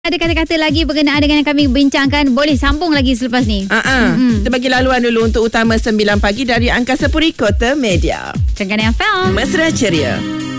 Ada kata-kata lagi berkenaan dengan yang kami bincangkan, boleh sambung lagi selepas ni. Kita bagi laluan dulu untuk Utama 9 Pagi dari Angkasa Puri Kota Media. Tengah FM Mesra Ceria.